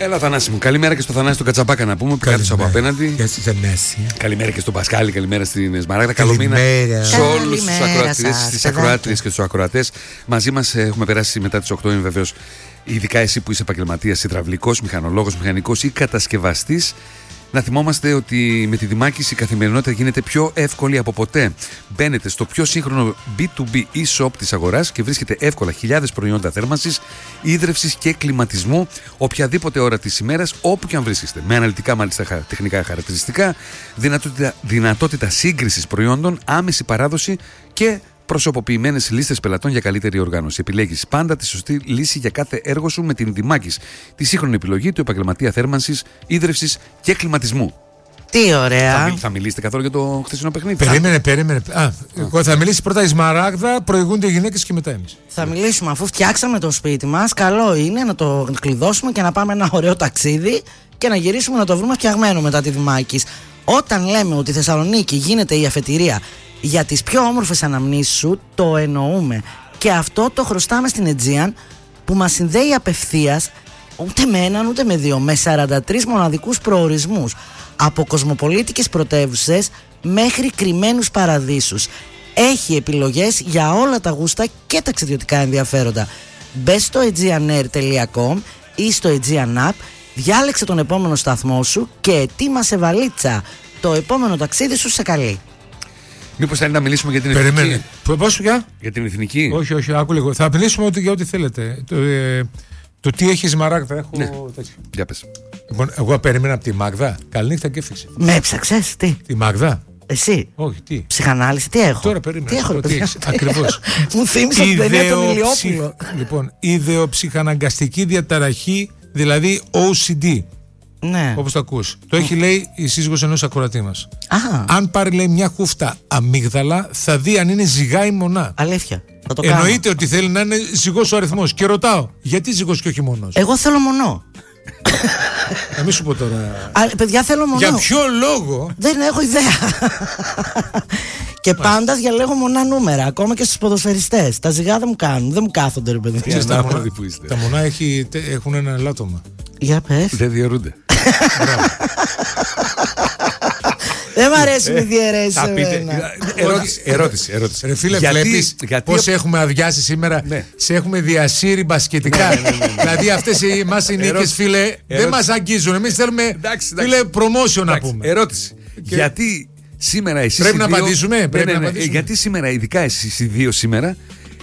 Έλα, Θανάση μου. Καλημέρα και στο Θανάση τον Κατσαπάκα να πούμε που κάθισε από απέναντι. Γεια σου, Θανάση. Καλημέρα και στον Πασκάλη, καλημέρα στην Εσμαράγδα. Καλό μήνα σε όλους τους ακροατές, τις ακροάτριες και τους ακροατές. Μαζί μας έχουμε περάσει μετά τις 8 είναι βεβαίως. Ειδικά εσύ που είσαι επαγγελματίας, υδραυλικός, μηχανολόγος, μηχανικός ή κατασκευαστής. Να θυμόμαστε ότι με τη Δημάκης η καθημερινότητα γίνεται πιο εύκολη από ποτέ. Μπαίνετε στο πιο σύγχρονο B2B e-shop της αγοράς και βρίσκετε εύκολα χιλιάδες προϊόντα θέρμανσης, ίδρευσης και κλιματισμού οποιαδήποτε ώρα της ημέρας, όπου και αν βρίσκεστε. Με αναλυτικά μάλιστα τεχνικά χαρακτηριστικά, δυνατότητα σύγκρισης προϊόντων, άμεση παράδοση και προσωποποιημένες λίστες πελατών για καλύτερη οργάνωση. Επιλέγεις πάντα τη σωστή λύση για κάθε έργο σου με την Δημάκης, τη σύγχρονη επιλογή του επαγγελματία θέρμανσης, ίδρευσης και κλιματισμού. Τι ωραία. Θα μιλήσετε καθόλου για το χθεσινό παιχνίδι? Περίμενε. Εγώ θα μιλήσει πρώτα η Σμαράγδα, προηγούνται οι γυναίκες και μετά εμείς. Θα μιλήσουμε αφού φτιάξαμε το σπίτι μας. Καλό είναι να το κλειδώσουμε και να πάμε ένα ωραίο ταξίδι και να γυρίσουμε να το βρούμε φτιαγμένο μετά τη Δημάκης. Όταν λέμε ότι η Θεσσαλονίκη γίνεται η αφετηρία για τις πιο όμορφες αναμνήσεις σου, το εννοούμε. Και αυτό το χρωστάμε στην Aegean που μας συνδέει απευθείας ούτε με έναν ούτε με δύο, με 43 μοναδικούς προορισμούς, από κοσμοπολίτικες πρωτεύουσες μέχρι κρυμμένους παραδείσους. Έχει επιλογές για όλα τα γούστα και ταξιδιωτικά ενδιαφέροντα. Μπες στο aegeanair.com ή στο Aegean App, διάλεξε τον επόμενο σταθμό σου και ετοίμασε βαλίτσα. Το επόμενο ταξίδι σου σε καλεί. Μήπως θέλει να μιλήσουμε για την εθνική? Περιμένε. Πώς για? Για την εθνική. Όχι, άκου λίγο. Θα μιλήσουμε για ό,τι θέλετε. Το τι έχει Σμαράγδα, έχω τέτοιο. Για πες. Λοιπόν, εγώ περίμενα από τη Μάγδα. Καληνύχτα και έφυξε. Με έψαξες, τι? Τη Μάγδα. Εσύ. Όχι, τι. Ψυχανάλυση, τι έχω? Τώρα περίμενα. Τι έχω, Ακριβώς. Μου θύμισε την ταινία του Ηλιόπουλου. Λοιπόν, ιδεοψυχαναγκαστική διαταραχή, δηλαδή OCD. Ναι. Όπως το ακούς. Το έχει, λέει, η σύζυγος ενός ακροατή μας. Α. Αν πάρει, λέει, μια χούφτα αμύγδαλα, θα δει αν είναι ζυγά ή μονά. Αλήθεια. Θα το κάνω. Εννοείται ότι θέλει να είναι ζυγός ο αριθμός. Και ρωτάω, γιατί ζυγός και όχι μονός? Εγώ θέλω μονό. Να μην σου πω τώρα. Παιδιά, θέλω μονό. Για ποιο λόγο? Δεν έχω ιδέα. Και πάντα διαλέγω μονά νούμερα, ακόμα και στους ποδοσφαιριστές. Τα ζυγά δεν μου κάνουν, δεν μου κάθονται, ρε παιδί. Τα μονά έχουν ένα ελάττωμα. Για πες. Δεν διαιρούνται. Δεν μ' αρέσουν οι διαιρέσεις. Ερώτηση. Ρε φίλε, βλέπεις πώς έχουμε αδειάσει σήμερα? Σε έχουμε διασύρει μπασκετικά. Δηλαδή αυτές εμάς οι νίκες, φίλε, δεν μας αγγίζουν. Εμείς θέλουμε, φίλε, promotion να πούμε. Ερώτηση. Γιατί σήμερα εσείς πρέπει να απαντήσουμε? Γιατί σήμερα, ειδικά εσείς οι δύο σήμερα,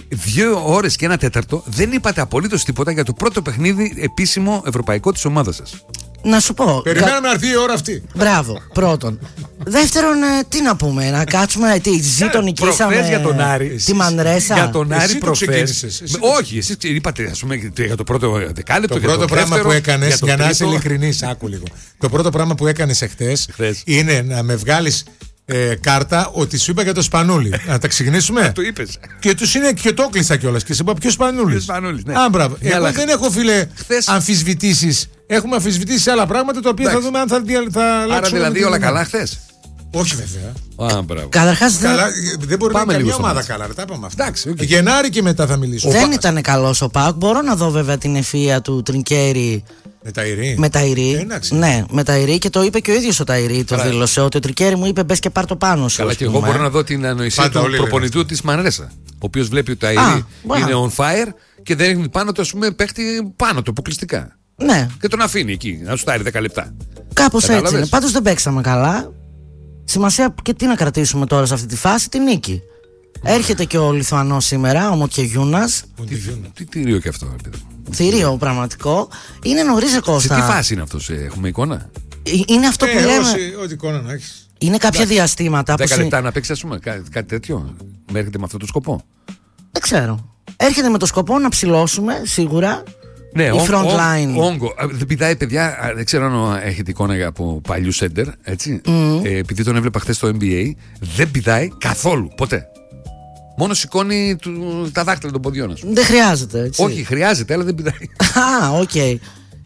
2 ώρες και 1 τέταρτο δεν είπατε απολύτως τίποτα για το πρώτο παιχνίδι επίσημο ευρωπαϊκό της ομάδας σας? Να σου πω. Περιμέναμε να έρθει η ώρα αυτή. Μπράβο, πρώτον. Δεύτερον, τι να πούμε, να κάτσουμε, ζήτω νικήσαμε για τον Άρη, τη Μανρέσα. Για τον Άρη προφές. Όχι, εσείς είπατε, ας πούμε, για το πρώτο δεκάλεπτο. Το πρώτο πράγμα που έκανες, για να είσαι ειλικρινής, άκου λίγο. Το πρώτο πράγμα που έκανες εχθές είναι να με βγάλεις κάρτα ότι σου είπα για το Σπανούλι. Να τα ξεκινήσουμε. Το είπες. Και τους είναι και το κλείσα κιόλας. Και σε είπα ποιο Σπανούλης. Μπράβο. Εγώ δεν έχω, φίλε, αμφισβητήσεις. Έχουμε αμφισβητήσει σε άλλα πράγματα τα οποία θα δούμε αν θα αλλάξουν. Άρα δηλαδή όλα καλά χθες? Όχι βέβαια. Καταρχάς δεν μπορεί να είναι καμία ομάδα καλά. Τα είπαμε αυτά. Okay. Γενάρη και μετά θα μιλήσουμε. Δεν ήταν καλός ο ΠΑΟΚ. Μπορώ να δω βέβαια την ευφυΐα του Τρινκέρι. Με τα Ηρή. Ναι, με τα Ηρή, και το είπε και ο ίδιος ο Ταϊρή. Το δήλωσε ότι ο Τρικέρι μου είπε: μπες και πάρ' το πάνω σου. Καλά, και εγώ μπορώ να δω την ανοησία του προπονητού της Μανρέσα. Ο οποίος βλέπει ότι ο Ταϊρή είναι on fire και δεν ρίχνει πάνω του, ας πούμε, παίχτη πάνω του αποκλειστικά. Ναι. Και τον αφήνει εκεί, να σου στάρει 10 λεπτά. Κάπως έτσι είναι. Πάντως δεν παίξαμε καλά. Σημασία και τι να κρατήσουμε τώρα σε αυτή τη φάση, τη νίκη. Έρχεται και ο Λιθουανός σήμερα, ο Μοκεγιούνας. Τι θηρίο και αυτό, παιδί. Θηρίο πραγματικό. Είναι νωρίς, Κώστα. Σε τι φάση είναι αυτός, έχουμε εικόνα? Είναι αυτό που λέμε. Ό,τι εικόνα να έχεις. Είναι κάποια διαστήματα. 10 λεπτά να παίξει, ας πούμε, κάτι τέτοιο. Έρχεται με αυτό το σκοπό. Δεν ξέρω. Έρχεται με το σκοπό να ψηλώσουμε, σίγουρα. Ναι, η front line. Όγκο. Δεν πηδάει, παιδιά, δεν ξέρω αν έχετε εικόνα από παλιού σέντερ, έτσι. Επειδή τον έβλεπα χθες στο NBA, δεν πηδάει καθόλου, ποτέ. Μόνο σηκώνει τα δάχτυλα των ποδιών, ας πούμε. Δεν χρειάζεται, έτσι. Όχι, χρειάζεται, αλλά δεν πηδάει. Α, οκ.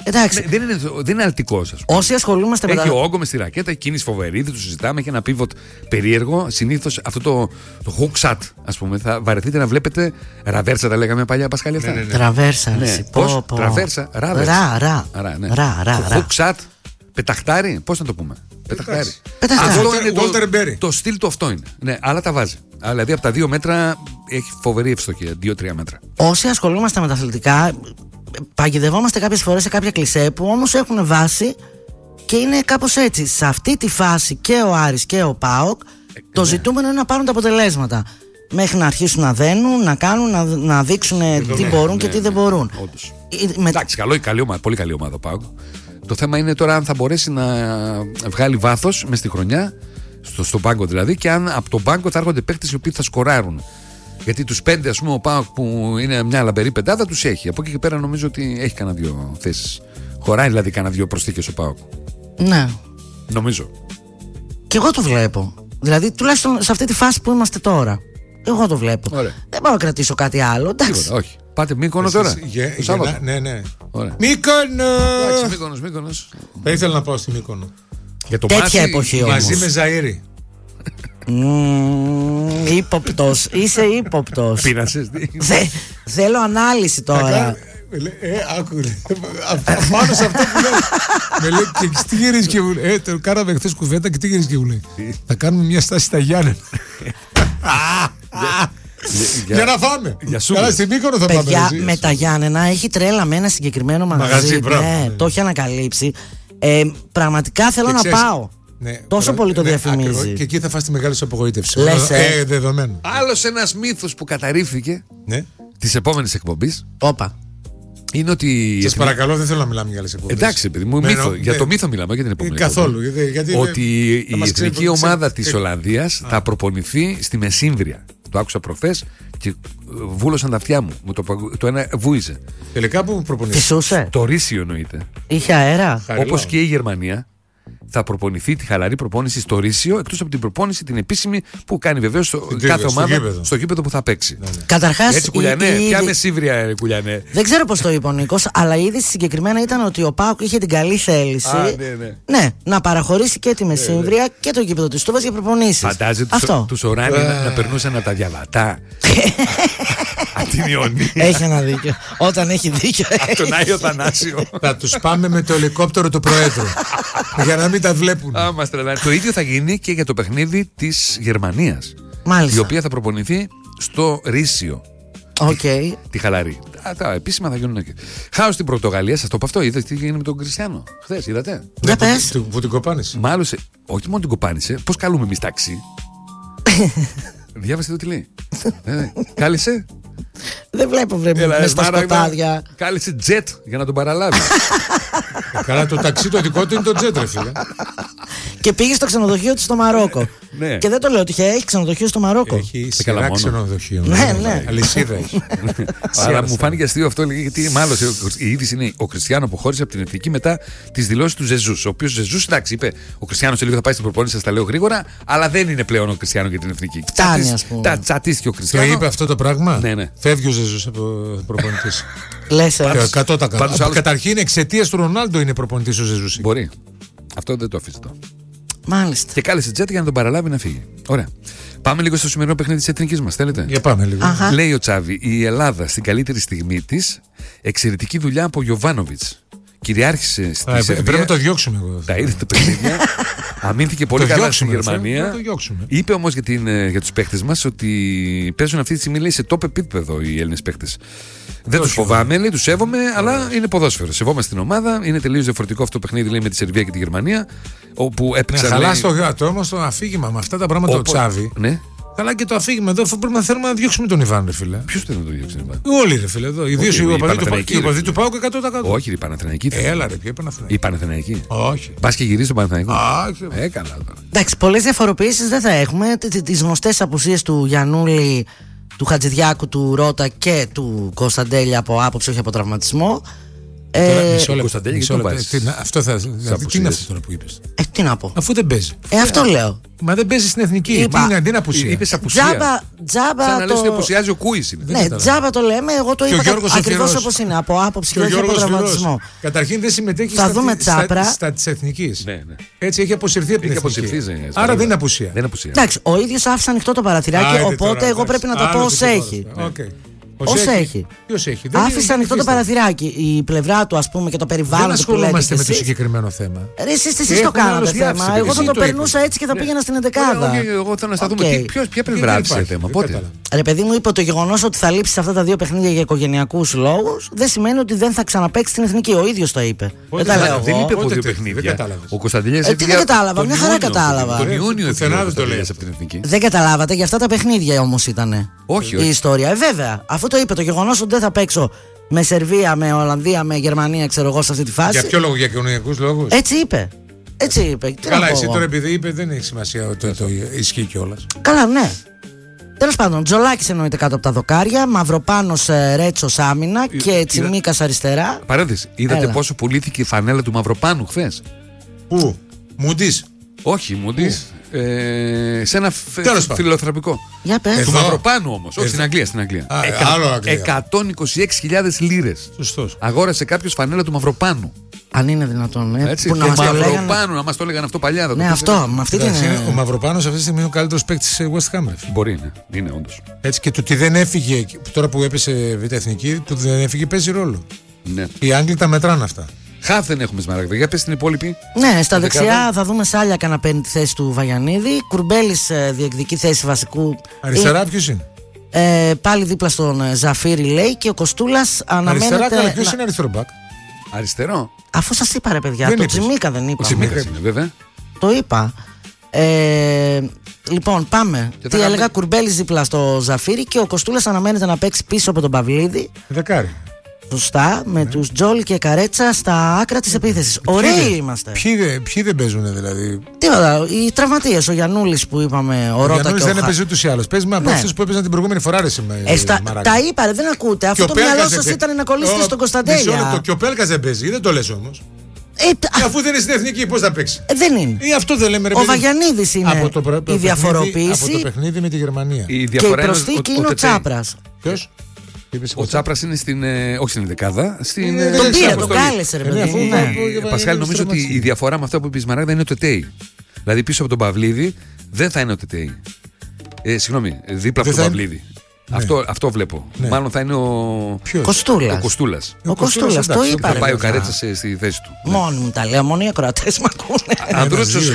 Εντάξει. Δεν είναι αλτικός. Όσοι ασχολούμαστε με. Έχει όγκο με στη ρακέτα, κίνηση φοβερή, δεν το συζητάμε. Έχει ένα pivot περίεργο. Συνήθως αυτό το hook shot, ας πούμε, θα βαρεθείτε να βλέπετε. Ραβέρσα τα λέγαμε παλιά, Πασχάλη αυτά. Τραβέρσα. Πώς, τραβέρσα, ραβέρσα. Ρα. Το hook shot, πεταχτάρι, πώς να το πούμε. Πεταχτάρι. Αυτό είναι το στυλ του, αυτό είναι. Ναι, αλλά τα βάζει. Δηλαδή από τα 2 μέτρα έχει φοβερή ευστοχία. 2-3 μέτρα. Όσοι ασχολούμαστε με τα αθλητικά, παγιδευόμαστε κάποιες φορές σε κάποια κλισέ που όμως έχουν βάση και είναι κάπως έτσι. Σε αυτή τη φάση και ο Άρης και ο ΠΑΟΚ το ζητούμενο είναι να πάρουν τα αποτελέσματα. Μέχρι να αρχίσουν να δένουν, να κάνουν, να δείξουν τι μπορούν και τι δεν μπορούν. Εντάξει, πολύ καλή ομάδα ο ΠΑΟΚ. Το θέμα είναι τώρα αν θα μπορέσει να βγάλει βάθος μες στη χρονιά, στον πάγκο δηλαδή, και αν από τον πάγκο θα έρχονται παίκτες οι οποίοι θα σκοράρουν. Γιατί τους 5, ας πούμε, ο ΠΑΟΚ που είναι μια λαμπερή πεντάδα τους έχει. Από εκεί και πέρα νομίζω ότι έχει κανένα 2 θέσεις. Χωράει δηλαδή κανένα 2 προσθήκες ο ΠΑΟΚ. Ναι. Νομίζω. Και εγώ το βλέπω. Δηλαδή τουλάχιστον σε αυτή τη φάση που είμαστε τώρα. Εγώ το βλέπω. Ωραία. Δεν πάω να κρατήσω κάτι άλλο. Εντάξει. Όχι. Πάτε Μύκονο τώρα. Ναι. Μύκονος. Θα ήθελα να πάω στη Μύκονο. Για το τέτοια εποχή όμως. Μαζί με Ζαΐρη. Ύποπτος. Είσαι ύποπτος. Πείνασες. Θέλω ανάλυση τώρα. Άκουλε. Πάνω σε αυτό που λέει. Με λέει και τι γυρίζει και μου λέει. Το κάναμε χθες κουβέντα και τι γυρίζει και μου λέει. Θα κάνουμε μια στάση στα Γιάννενα. Για να φάμε. Καλά, στην Μύκονο θα πάμε. Με τα Γιάννενα έχει τρέλα με ένα συγκεκριμένο μαγαζί. Το έχει ανακαλύψει. Πραγματικά θέλω να πάω. Τόσο πολύ το διαφημίζει. Και εκεί θα φας τη μεγάλη σου απογοήτευση. Δεδομένο. Άλλος ένας μύθος που καταρρίφθηκε της επόμενης εκπομπής. Όπα. Είναι ότι. Σας παρακαλώ, δεν θέλω να μιλάμε για άλλες εκπομπές. Εντάξει, παιδί μου, για το μύθο μιλάμε, για την επόμενη. Καθόλου. Ότι η εθνική ομάδα της Ολλανδίας θα προπονηθεί στη Μεσύμβρια. Το άκουσα προχθές και βούλωσαν τα αυτιά μου. Το ένα βούιζε. Τελικά που προπονηθεί. Φυσούσε. Το Ρήσιο εννοείται. Είχε αέρα. Όπως και η Γερμανία. Θα προπονηθεί τη χαλαρή προπόνηση στο Ρήσιο, εκτός από την προπόνηση την επίσημη που κάνει βεβαίως κάθε ομάδα στο γήπεδο που θα παίξει. Καταρχάς. Έτσι, Κουλιανέ, ποια Μεσύβρια, Κουλιανέ. Δεν ξέρω πώς το είπε ο Νίκος, αλλά η είδηση συγκεκριμένα ήταν ότι ο ΠΑΟΚ είχε την καλή θέληση να παραχωρήσει και τη Μεσύμβρια και το γήπεδο του Στόβας για προπονήσεις. Φαντάζεται τους οράνι να περνούσαν από τα διαβατά. Από την Ιωνία. Έχει ένα δίκιο. Όταν έχει δίκιο. Από τον Άγιο Θανάσιο. Θα τους πάμε με το ελικόπτερο του Προέδρου. Για να μην τα βλέπουν. Το ίδιο θα γίνει και για το παιχνίδι της Γερμανίας. Μάλιστα. Η οποία θα προπονηθεί στο Ρήσιο. Τη χαλαρή. Τα επίσημα θα γίνουν εκεί. Χάος στην Πορτογαλία, σας το πω αυτό. Είδατε τι έγινε με τον Κριστιάνο χθες, είδατε. Για πες. Που την κοπάνησε. Μάλωσε. Όχι μόνο την κοπάνησε, πώς καλούμε εμείς ταξί. Διάβασε το τι λέει. Κάλεσε. Δεν βλέπω μες στα σκοτάδια. Κάλεσε τζετ για να τον παραλάβει. Καλά, το ταξί το δικό του είναι το τζετ, ρε φίλε. Και πήγε στο ξενοδοχείο του στο Μαρόκο. Και δεν το λέω τυχαία, έχει ξενοδοχείο στο Μαρόκο. Έχει σειρά ξενοδοχείο. Ναι. Αλυσίδα έχει. Αλλά μου φάνηκε αστείο αυτό, γιατί μάλλον η είδηση είναι ο Κριστιάνο αποχώρησε από την εθνική μετά τις δηλώσεις του Ζεζούς. Ο οποίος Ζεζούς, εντάξει, είπε ο Κριστιάνο σε λίγο θα πάει στην προπόνηση, σας τα λέω γρήγορα, αλλά δεν είναι πλέον ο Κριστιάνο για την εθνική. Φτάνει, ας πούμε. Τσατίστηκε ο Κριστιάνο. Το είπε αυτό το πράγμα. Ναι. Φεύγει ο Ζεζούς από προπονητή. Λες, 100%. Καταρχήν εξαιτίας του Ρονάλντο είναι προπονητής ο Ζεζούς. Μπορεί. Αυτό δεν το αφήσει το. Μάλιστα. Και κάλεσε τζέτ για να τον παραλάβει να φύγει. Ωραία. Πάμε λίγο στο σημερινό παιχνίδι της εθνικής μας, θέλετε. Για πάμε λίγο. Λέει ο Τσάβη, η Ελλάδα στην καλύτερη στιγμή της, εξαιρετική δουλειά από Γιοβάνοβιτς. Κυριάρχησε στη Σερβία. Πρέπει να το διώξουμε εγώ. Τα είδε τα παιχνίδια. Αμήνθηκε πολύ καλά στη Γερμανία. Είπε όμως για τους παίχτες μας ότι παίζουν αυτή τη στιγμή, λέει, σε top επίπεδο οι Έλληνες παίχτες. Δεν τους φοβάμαι, λέει, τους σέβομαι, αλλά είναι ποδόσφαιρο. Σεβόμαστε την ομάδα. Είναι τελείως διαφορετικό αυτό το παιχνίδι, λέει, με τη Σερβία και τη Γερμανία. Όπου έπαιξαν. Χαλά στο γάτο όμως το αφήγημα με αυτά τα πράγματα ο Τσάβη. Ναι. Καλά και το αφήγημα εδώ, πρέπει να θέλουμε να διώξουμε τον Ιβάν, ρε φίλε. Ποιος θέλει να τον διώξει, Ιβάν? Όλοι, ρε φίλε, εδώ. Ιδίως οι οπαδοί του ΠΑΟΚ 100%. Όχι, η Παναθηναϊκή. Έλα, ρε, ποια Παναθηναϊκή. Η Παναθηναϊκή. Όχι. Πας και γυρίζει τον Παναθηναϊκό. Καλά. Εντάξει, πολλές διαφοροποιήσεις δεν θα έχουμε. Τις γνωστές απουσίες του Γιαννούλη, του Χατζηδιάκου, του Ρώτα και του Κωνσταντέλια από άποψη, όχι από τραυματισμό. Μισό λεπτό. Αυτό θα. Τι είναι αυτό τώρα που είπες? Τι να πω. Αφού δεν παίζει. Αυτό λέω. Μα δεν παίζει στην εθνική. Τι είναι απουσία. Είπες απουσία. Τζάμπα. Σαν να λες ότι απουσιάζει ο Κούης. Ναι, τζάμπα το λέμε. Εγώ το είπα ακριβώς όπως είναι. Από άποψη και όχι από τραυματισμό. Καταρχήν δεν συμμετέχει στα τη εθνική. Έτσι έχει αποσυρθεί από την εθνική. Άρα δεν είναι απουσία. Εντάξει, ο ίδιος άφησε ανοιχτό το παραθυράκι. Οπότε εγώ πρέπει να το πω ως έχει. Ως έχει. Ποιος έχει? Άφησε ανοιχτό το παραθυράκι. Η πλευρά του, ας πούμε, και το περιβάλλον. Δεν ασχολούμαστε με το συγκεκριμένο θέμα. Εσείς το κάνατε θέμα. Εγώ θα το περνούσα έτσι και θα πήγαινα στην 11η. Εγώ θέλω να σταθούμε. Ποια πλευρά της θέμα, πότε? Ρε παιδί μου, είπε το γεγονός ότι θα λείψει σε αυτά τα δύο παιχνίδια για οικογενειακούς λόγους δεν σημαίνει ότι δεν θα ξαναπαίξει στην εθνική. Ο ίδιος το είπε. Δεν είπε από δύο παιχνίδια. Ο Κωνσταντινιάς. Τι δεν κατάλαβα, μια χαρά κατάλαβα. Τον Ιούνιο το λέει από την εθνική. Δεν καταλάβατε, για αυτά τα παιχνίδια όμως ήταν η ιστορία. Βέβαια, αφού το είπε το γεγονός ότι δεν θα παίξω με Σερβία, με Ολλανδία, με Γερμανία, ξέρω εγώ σε αυτή τη φάση. Για ποιο λόγο, για κοινωνικούς λόγους? Έτσι είπε. Έτσι είπε. Καλά, εσύ τώρα επειδή είπε δεν έχει σημασία ότι το ισχύει κιόλας. Καλά, ναι. Τέλος πάντων, Τζολάκης εννοείται κάτω από τα δοκάρια, Μαυροπάνος Ρέτσος άμυνα και Τσιμίκας αριστερά. Παρένθεση, είδατε πόσο πουλήθηκε η φανέλα του Μαυροπάνου χθες? Πού? Μουντής? Όχι, Μουντής. Σε ένα φιλοθεραπικό. Για πες. Του Μαυροπάνου όμως, όχι στην Αγγλία. 126.000 λίρες. Σωστός. Αγόρασε κάποιος φανέλα του Μαυροπάνου. Αν είναι δυνατόν, έτσι, που να μας Μαυροπάνου, να μας το έλεγαν αυτό παλιά. Ναι, αυτό, με αυτή την. Ο Μαυροπάνος αυτή τη στιγμή είναι ο καλύτερος παίκτης της West Ham. Μπορεί, είναι όντως. Έτσι, και το ότι δεν έφυγε, τώρα που έπεσε Β' Εθνική, το ότι δεν έφυγε παίζει ρόλο. Ναι. Οι Άγγλοι τα μετράνε αυτά. Χαφ δεν έχουμε Σμαράγδα. Για πες την υπόλοιπη. Ναι, στα δεξιά θα δούμε Σάλιακα να παίρνει τη θέση του Βαγιανίδη. Κουρμπέλης διεκδικεί θέση βασικού. Αριστερά ποιος είναι? Πάλι δίπλα στον Ζαφίρι λέει και ο Κοστούλας αναμένεται. Αριστερά, καλά, ποιος είναι αριστερό μπακ? Αριστερό. Αφού σας είπα ρε παιδιά, το Τσιμίκα δεν είπα. Ο Τσιμίκας είναι βέβαια. Το είπα. Λοιπόν, πάμε. Τι έλεγα, Κουρμπέλης δίπλα στο Ζαφίρι και ο Κοστούλας αναμένεται να παίξει πίσω από τον Παυλίδη. Δεκάρι. Σωστά, με τους Τζόλ και Καρέτσα στα άκρα της επίθεσης. Ωραίοι είμαστε. Ποιοι δεν παίζουν δηλαδή? Τίποτα. Οι τραυματίες, ο Γιαννούλης που είπαμε, ο Ρώτα. Ο Γιαννούλης δεν έπαιζε ούτως ή άλλως. Παίζει με από αυτούς που έπαιζαν την προηγούμενη φορά. Τα είπα, δεν ακούτε. Αυτό το μυαλό σας ήταν να κολλήσετε στον Κωνσταντέλια. Και ο Πέλκας δεν παίζει, δεν το λες όμως. Αφού δεν είναι στην εθνική, πώς θα παίξει? Δεν είναι. Αυτό δεν λέμε, ρε, ο Βαγιανίδης είναι η διαφοροποίηση. Από το παιχνίδι με τη Γερμανία. Και η προσθήκη είναι ο Τσάπρας. Ποιος? Ο Τσάπρας είναι όχι στην δεκάδα. Τον πήρε, τον κάλεσε ρε παιδί. Πασχάλη, νομίζω ότι η διαφορά με αυτό που είπε η Σμαράγδα είναι ο Τετέι. Δηλαδή πίσω από τον Παυλίδη δεν θα είναι ο Τετέι. Συγγνώμη, δίπλα από τον Παυλίδη. Αυτό βλέπω. Μάλλον θα είναι ο Κοστούλας. Ο Κοστούλας, το είπα. Θα πάει ο Καρέτσας στη θέση του. Μόνο μου τα λέω, μόνο οι ακροατές μ' ακούνε. Ανδρούτσος,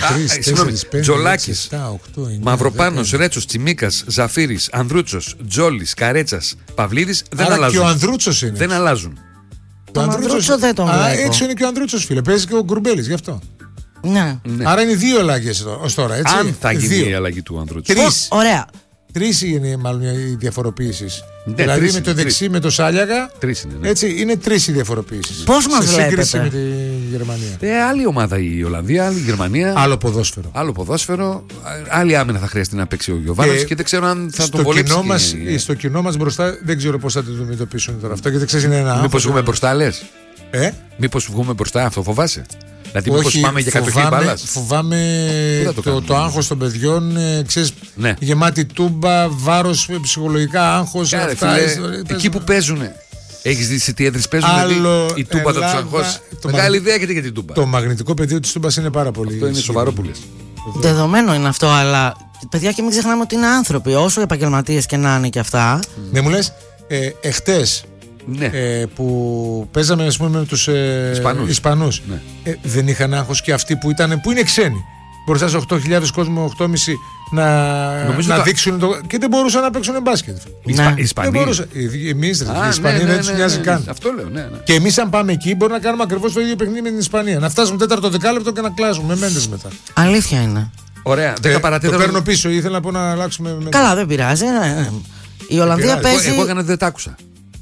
Τζολάκης, Μαυροπάνος, Ρέτσος, Τσιμίκας, Ζαφύρης, Ανδρούτσος, Τζόλης, Καρέτσας, Παυλίδης δεν αλλάζουν. Και ο Ανδρούτσος είναι. Δεν αλλάζουν. Τον Ανδρούτσο δεν τον βλέπω. Έξω είναι και ο Ανδρούτσος, φίλε. Παίζει και ο Γκουρμπέλης γι' αυτό. Ναι. Άρα είναι δύο αλλαγές ως τώρα, έτσι. Αν θα γίνει η αλλαγή του Ανδρούτσου. Ωραία. Τρεις είναι μάλλον οι διαφοροποίησεις. Δηλαδή με το δεξί, με το Σάλιακα. Τρεις είναι. Ναι. Έτσι, είναι τρεις οι διαφοροποίησεις. Πώς μας βλέπετε? Σε σύγκριση με τη Γερμανία. Άλλη ομάδα η Ολλανδία, άλλη η Γερμανία. Άλλο ποδόσφαιρο. Άλλη άμυνα θα χρειαστεί να παίξει ο Γιωβάνος και δεν ξέρω αν θα τον βολέψει. Στο κοινό μας μπροστά δεν ξέρω πώς θα το αντιμετωπίσουν τώρα αυτό. Γιατί ξέρεις είναι ένα. Μήπως βγούμε μπροστά, λες? Μήπως βγούμε μπροστά, αυτό φοβάσαι? Δηλαδή, μήπως πάμε για κατοχή μπάλας? Φοβάμαι το άγχος των παιδιών, ξέρεις, γεμάτη τούμπα, βάρος, ψυχολογικά άγχος. Εκεί που παίζουνε. Έχεις δει σε τι έδρες παίζουν? Η τούμπα θα τους αγχώσει. Μεγάλη ιδέα έχετε για την τούμπα. Το μαγνητικό πεδίο της τούμπας είναι πάρα πολύ. Αυτό είναι σοβαρό που λες. Δεδομένο είναι αυτό, αλλά παιδιά και μην ξεχνάμε ότι είναι άνθρωποι, όσο επαγγελματίες και να είναι και αυτά. Ναι, μου λες, εχθές. Ναι. Που παίζαμε ας πούμε, με τους Ισπανούς. Ναι. Δεν είχαν άγχος και αυτοί που είναι ξένοι. Μπροστά σε 8.000 κόσμο, 8.500 να δείξουν και δεν μπορούσαν να παίξουν μπάσκετ. Οι Ισπανοί. Εμείς, οι Ισπανοί δεν τους νοιάζει καν. Αυτό λέω, ναι. Και εμείς αν πάμε εκεί μπορούμε να κάνουμε ακριβώς το ίδιο παιχνίδι με την Ισπανία. Να φτάσουμε τέταρτο δεκάλεπτο και να κλάσουμε με μέντες μετά. Αλήθεια είναι. Ωραία. Το παίρνω πίσω, ήθελα να πω να αλλάξουμε. Καλά, δεν πειράζει. Η Ολλανδία παίζει. Εγώ έκανα δεν τα άκουσα.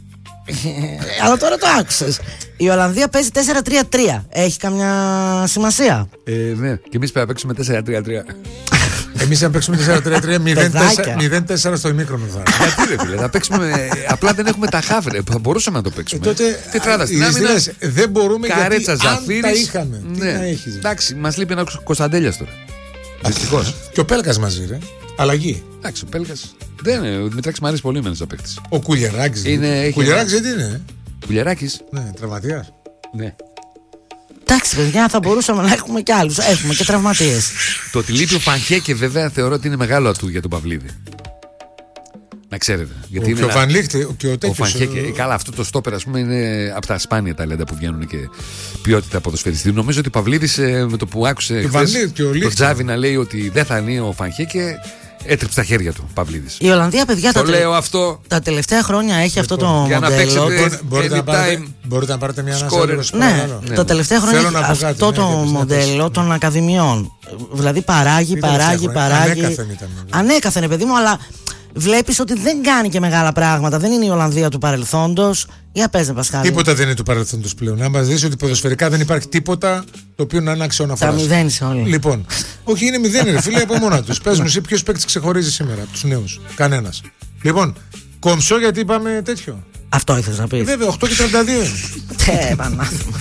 Αλλά τώρα το άκουσες. Η Ολλανδία παίζει 4-3-3. Έχει καμιά σημασία? Ναι, και εμείς πρέπει να παίξουμε 4-3-3. Εμείς αν παίξουμε 4-3-3, 0-4 στο ημίχρονο θα. Γιατί ρε φίλε, θα παίξουμε. Απλά δεν έχουμε τα χάβρε. Θα μπορούσαμε να το παίξουμε. Τότε τετράδα στην άμυνα. Δεν μπορούμε Καρέτσα, γιατί αν Ζαφύρης, τα είχαμε. Τι να έχεις. Εντάξει, μας λείπει ένα Κωνσταντέλιας τώρα. Δυστυχώς. Και ο Πέλκας μαζί, ρε. Αλλαγή. Εντάξει, ο Πέλκας. Ο Δημητράκης μου αρέσει πολύ εμένα σαν παίκτης. Ο Κουλιεράκης. Ο Κουλιεράκης γιατί είναι. Κουλιεράκης. Ναι, τραυματίας. Ναι. Εντάξει, παιδιά, θα μπορούσαμε να έχουμε κι άλλους. Έχουμε και τραυματίες. Το ότι λείπει ο Φανχέκε βέβαια θεωρώ ότι είναι μεγάλο ατού για τον Παυλίδη. Να ξέρετε. Γιατί και ο Βανλίχτη και ο τέτοιος. Καλά, αυτό το στόπερ ας πούμε είναι από τα σπάνια ταλέντα που βγαίνουν και ποιότητα ποδοσφαιριστή. Νομίζω ότι ο Παυλίδης με το που άκουσε τον Τζάβι να λέει ότι δεν θα ανεί ο Φανχέκε, έτρεψε τα χέρια του Παυλίδης. Η Ολλανδία, παιδιά, τα τελευταία χρόνια έχει αυτό το μοντέλο. Μπορείτε να πάρετε μια ανάσα. Ναι, τα τελευταία χρόνια έχει αυτό το μοντέλο των ακαδημιών. Δηλαδή παράγει. Ανέκαθεν, παιδί μου, αλλά βλέπεις ότι δεν κάνει και μεγάλα πράγματα. Δεν είναι η Ολλανδία του παρελθόντος. Για πες, Πασχάλη. Τίποτα δεν είναι του παρελθόντος πλέον. Αν μας δεις ότι ποδοσφαιρικά δεν υπάρχει τίποτα το οποίο να είναι αξιοναφορά. Τα μηδένεις όλοι. Λοιπόν, όχι, είναι μηδένι, ρε φίλε, από μόνα τους. Πες μου, εσύ ποιος παίκτης ξεχωρίζει σήμερα από τους νέους. Κανένας. Λοιπόν, κομψό γιατί είπαμε τέτοιο. Αυτό ήθελες να πεις. Βέβαια, 8:32. Πανάθημα.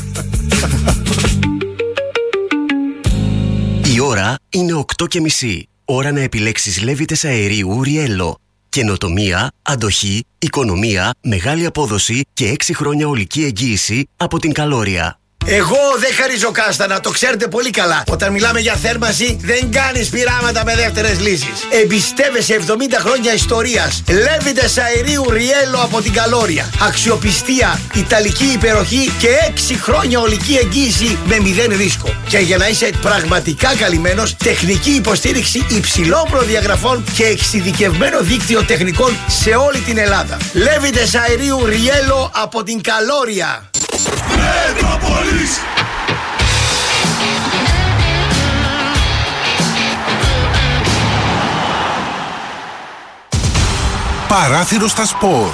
Η ώρα είναι 8:30. Ώρα να επιλέξεις λέβητες αερίου Riello. Καινοτομία, αντοχή, οικονομία, μεγάλη απόδοση και 6 χρόνια ολική εγγύηση από την Καλόρια. Εγώ δεν χαρίζω κάστανα, το ξέρετε πολύ καλά. Όταν μιλάμε για θέρμανση, δεν κάνεις πειράματα με δεύτερες λύσεις. Εμπιστεύεσαι 70 χρόνια ιστορίας. Λέβητες αερίου Riello από την Καλόρια. Αξιοπιστία, ιταλική υπεροχή και 6 χρόνια ολική εγγύηση με 0 ρίσκο. Και για να είσαι πραγματικά καλυμμένος, τεχνική υποστήριξη υψηλών προδιαγραφών και εξειδικευμένο δίκτυο τεχνικών σε όλη την Ελλάδα. Λέβητες αερίου Riello από την Καλόρια. Μετρόπολης. Παράθυρο στα σπορ.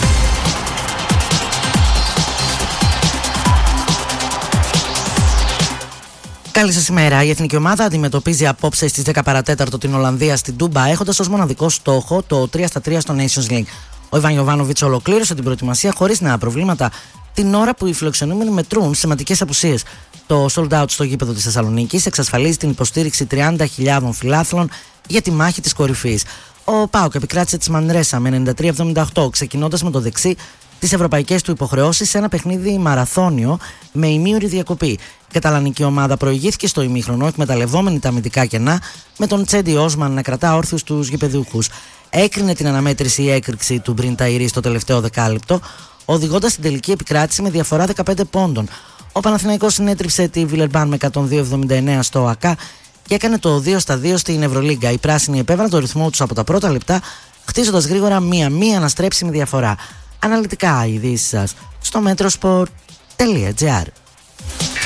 Καλή σας ημέρα. Η εθνική ομάδα αντιμετωπίζει απόψε στις 10 παρατέταρτο την Ολλανδία στην Τούμπα, έχοντας ως μοναδικό στόχο το 3-3 στο Nations League. Ο Ιβάν Γιοβάνοβιτς ολοκλήρωσε την προετοιμασία χωρίς νέα προβλήματα, την ώρα που οι φιλοξενούμενοι μετρούν σημαντικές απουσίες. Το sold out στο γήπεδο της Θεσσαλονίκης εξασφαλίζει την υποστήριξη 30.000 φιλάθλων για τη μάχη της κορυφής. Ο ΠΑΟΚ επικράτησε της Μανρέσα με 93-78, ξεκινώντας με το δεξί τις ευρωπαϊκές του υποχρεώσεις σε ένα παιχνίδι μαραθώνιο με ημίωρη διακοπή. Η καταλανική ομάδα προηγήθηκε στο ημίχρονο, εκμεταλλευόμενη τα αμυντικά κενά, με τον Τσέντι Όσμαν να κρατά όρθιους τους γηπεδούχους. Έκρινε την αναμέτρηση η έκρηξη του Μπριν Ταϊρή στο τελευταίο δεκάλεπτο, οδηγώντας την τελική επικράτηση με διαφορά 15 πόντων. Ο Παναθηναϊκός συνέτριψε τη Βιλερμπάν με 102-79 στο ΟΑΚΑ και έκανε το 2-2 στην Ευρωλίγκα. Οι πράσινοι επέβαλαν το ρυθμό τους από τα πρώτα λεπτά, χτίζοντας γρήγορα μία-μία αναστρέψιμη διαφορά. Αναλυτικά οι ειδήσεις σας στο metrosport.gr.